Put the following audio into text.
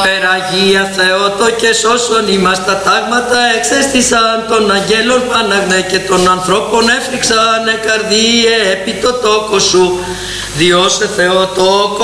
Περαγία Θεότο και σώσον ημάς τα τάγματα εξέστησαν των αγγέλων Παναγνέ και των ανθρώπων έφρυξαν καρδίε επί το τόκο σου. Διώσε Θεοτόκο